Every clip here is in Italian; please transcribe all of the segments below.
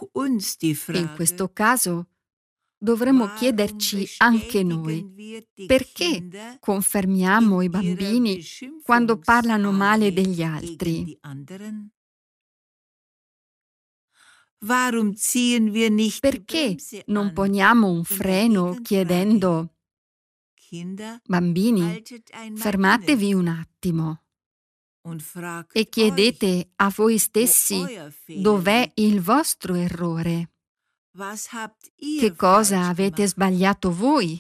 In questo caso dovremmo chiederci anche noi perché confermiamo i bambini quando parlano male degli altri. Perché non poniamo un freno chiedendo: bambini, fermatevi un attimo e chiedete a voi stessi dov'è il vostro errore, che cosa avete sbagliato voi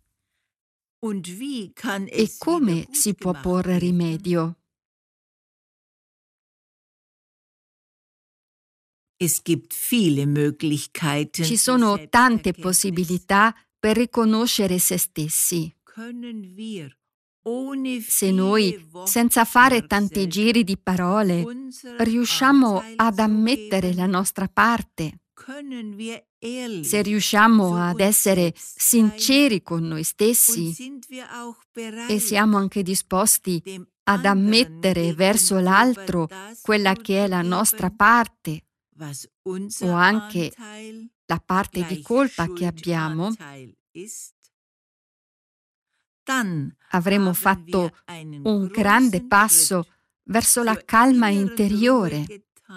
e come si può porre rimedio. Ci sono tante possibilità per riconoscere se stessi. Se noi, senza fare tanti giri di parole, riusciamo ad ammettere la nostra parte, se riusciamo ad essere sinceri con noi stessi e siamo anche disposti ad ammettere verso l'altro quella che è la nostra parte o anche la parte di colpa che abbiamo, avremo fatto un grande passo verso la calma interiore,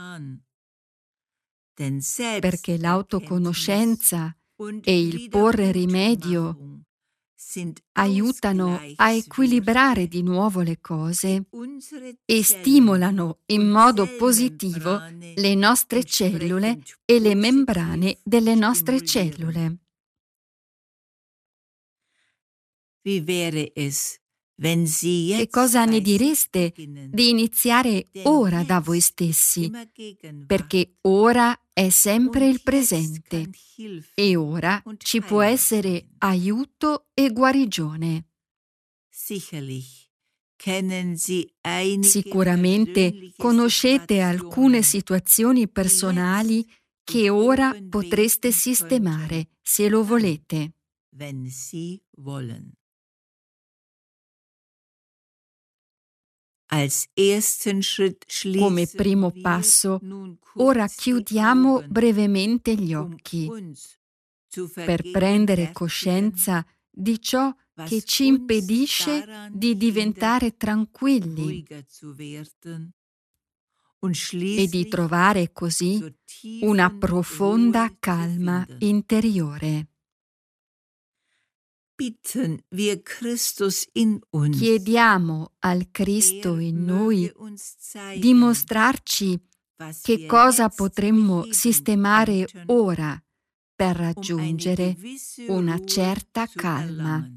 perché l'autoconoscenza e il porre rimedio aiutano a equilibrare di nuovo le cose e stimolano in modo positivo le nostre cellule e le membrane delle nostre cellule. Che cosa ne direste di iniziare ora da voi stessi? Perché ora è sempre il presente e ora ci può essere aiuto e guarigione. Sicuramente conoscete alcune situazioni personali che ora potreste sistemare, se lo volete. Come primo passo, ora chiudiamo brevemente gli occhi per prendere coscienza di ciò che ci impedisce di diventare tranquilli e di trovare così una profonda calma interiore. Chiediamo al Cristo in noi di mostrarci che cosa potremmo sistemare ora per raggiungere una certa calma.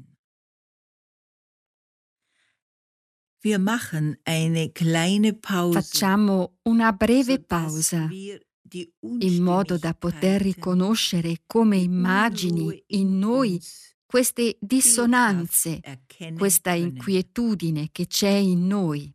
Facciamo una breve pausa in modo da poter riconoscere come immagini in noi queste dissonanze, questa inquietudine che c'è in noi.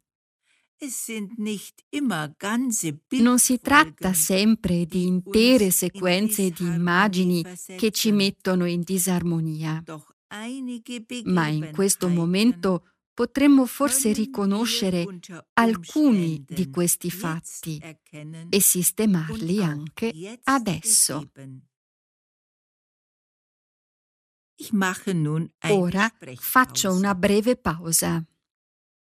Non si tratta sempre di intere sequenze di immagini che ci mettono in disarmonia, ma in questo momento potremmo forse riconoscere alcuni di questi fatti e sistemarli anche adesso. Ora faccio una breve pausa.